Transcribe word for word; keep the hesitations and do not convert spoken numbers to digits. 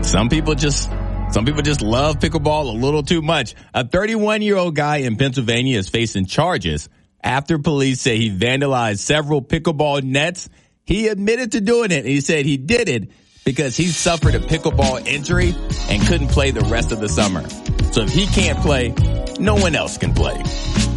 Some people just, some people just love pickleball a little too much. A thirty-one-year-old guy in Pennsylvania is facing charges after police say he vandalized several pickleball nets. He admitted to doing it, and he said he did it because he suffered a pickleball injury and couldn't play the rest of the summer. So if he can't play, no one else can play.